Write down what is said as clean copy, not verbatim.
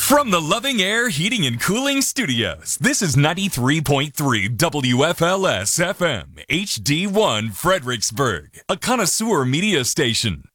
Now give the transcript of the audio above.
From the Loving Air Heating and Cooling Studios, this is 93.3 WFLS FM HD1 Fredericksburg, a connoisseur media station.